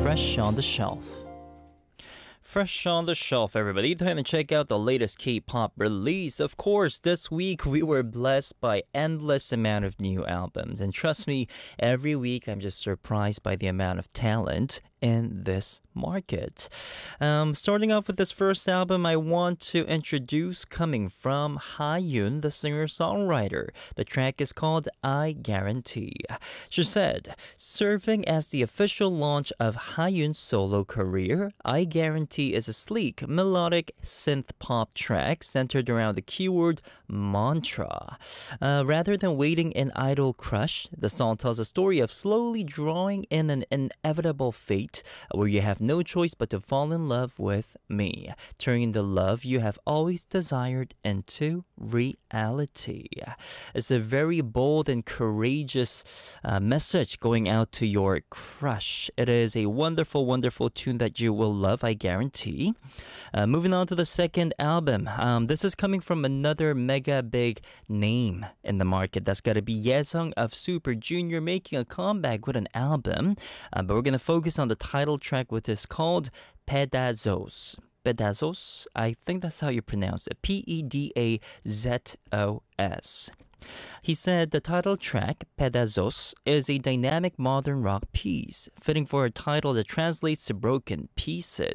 Fresh on the Shelf. Fresh on the Shelf, everybody. Time to check out the latest K-pop release. Of course, this week we were blessed by endless amount of new albums. And trust me, every week I'm just surprised by the amount of talent in this market. Starting off with this first album, I want to introduce coming from Hayoon, the singer-songwriter. The track is called I Guarantee. She said, serving as the official launch of Hayoon's solo career, I Guarantee is a sleek, melodic synth pop track centered around the keyword mantra. Rather than waiting in idle crush, the song tells a story of slowly drawing in an inevitable fate where you have no choice but to fall in love with me, turning the love you have always desired into reality. It's a very bold and courageous message going out to your crush. It is a wonderful, wonderful tune that you will love, I guarantee. Moving on to the second album. This is coming from another mega big name in the market. That's got to be Yesung of Super Junior making a comeback with an album. But we're going to focus on the title track, which is called Pedazos. Pedazos? I think that's how you pronounce it. Pedazos. He said the title track, Pedazos, is a dynamic modern rock piece, fitting for a title that translates to broken pieces.